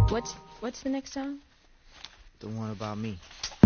What's the next song? The one about me.